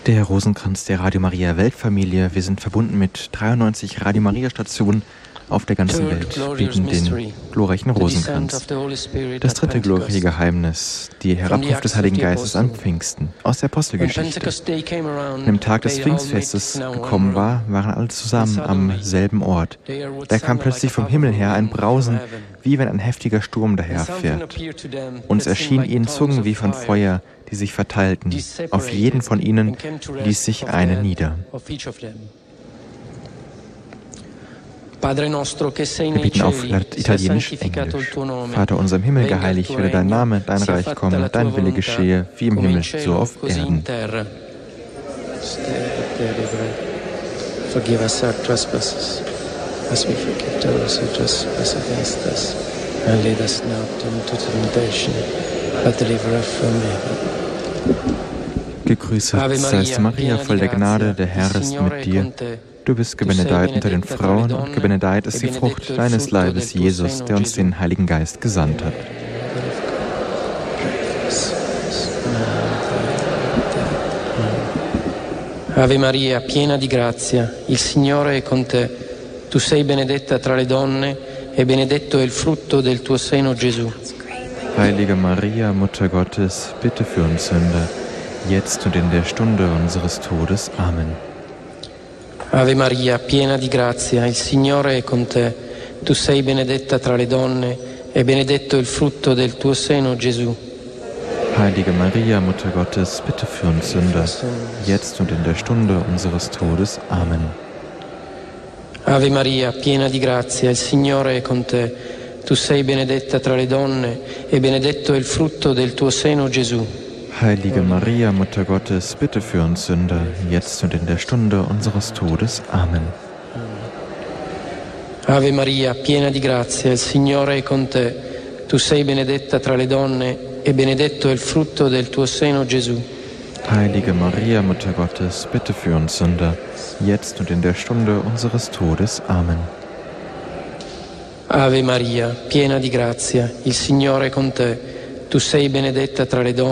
Der Rosenkranz der Radio Maria Weltfamilie. Wir sind verbunden mit 93 Radio Maria Stationen auf der ganzen Welt, bieten den glorreichen Rosenkranz. Das dritte glorreiche Geheimnis, die Herabkunft des Heiligen Geistes an Pfingsten, aus der Apostelgeschichte. An dem Tag des Pfingstfestes gekommen war, waren alle zusammen am selben Ort. Da kam plötzlich vom Himmel her ein Brausen, wie wenn ein heftiger Sturm daherfährt. Und es erschienen ihnen Zungen wie von Feuer, die sich verteilten. Auf jeden von ihnen ließ sich eine nieder. Wir bieten auf Italienisch, Englisch. Vater unser im Himmel, geheiligt werde dein Name, dein Reich komme, dein Wille geschehe, wie im Himmel, so auf Erden. Forgive us our trespasses, as we forgive those who trespass against us. And lead us not into temptation, but deliver us from evil. Gegrüßet seist Maria, voll der Gnade, der Herr ist mit dir. Du bist gebenedeit unter den Frauen und gebenedeit ist die Frucht deines Leibes, Jesus, der uns den Heiligen Geist gesandt hat. Ave Maria, piena di grazia, il Signore è con te. Tu sei benedetta tra le donne e benedetto è il frutto del tuo seno, Gesù. Heilige Maria, Mutter Gottes, bitte für uns Sünder, jetzt und in der Stunde unseres Todes. Amen. Ave Maria, piena di grazia, il Signore è con te. Tu sei benedetta tra le donne e benedetto è il frutto del tuo seno, Gesù. Heilige Maria, Mutter Gottes, bitte für uns Sünder, jetzt und in der Stunde unseres Todes. Amen. Ave Maria, piena di grazia, il Signore è con te. Tu sei benedetta tra le donne e benedetto è il frutto del tuo seno, Gesù. Heilige Maria, Mutter Gottes, bitte für uns Sünder, jetzt und in der Stunde unseres Todes. Amen. Ave Maria, piena di grazia, il Signore è con te. Tu sei benedetta tra le donne e benedetto è il frutto del tuo seno, Gesù. Heilige Maria, Mutter Gottes, bitte für uns Sünder, jetzt und in der Stunde unseres Todes. Amen. Ave Maria, piena di grazia, il Signore è con te. Tu sei benedetta tra le donne